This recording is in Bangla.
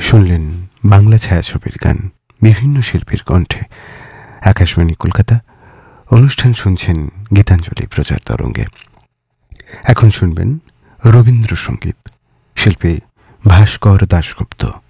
শুনলেন বাংলা ছায়াছবির গান বিভিন্ন শিল্পীর কণ্ঠে। আকাশবাণী কলকাতা, অনুষ্ঠান শুনছেন গীতাঞ্জলি প্রচার তরঙ্গে। এখন শুনবেন রবীন্দ্রসঙ্গীত, শিল্পী ভাস্কর দাশগুপ্ত।